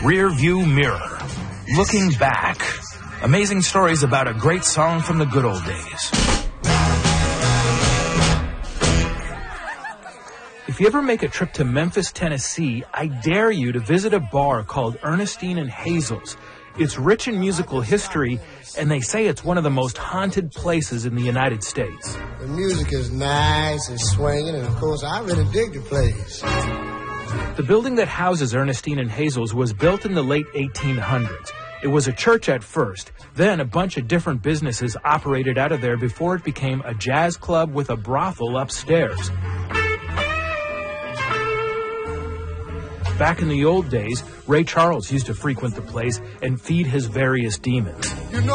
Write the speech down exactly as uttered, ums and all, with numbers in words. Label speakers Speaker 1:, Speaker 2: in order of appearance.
Speaker 1: Rear View Mirror. Looking back. Amazing stories about a great song from the good old days. If you ever make a trip to Memphis, Tennessee, I dare you to visit a bar called Ernestine and Hazel's. It's rich in musical history, and they say it's one of the most haunted places in the United States.
Speaker 2: The music is nice and swinging, and of course, I really dig the place.
Speaker 1: The building that houses Ernestine and Hazel's was built in the late eighteen hundreds. It was a church at first. Then a bunch of different businesses operated out of there before it became a jazz club with a brothel upstairs. Back in the old days, Ray Charles used to frequent the place and feed his various demons.
Speaker 2: You know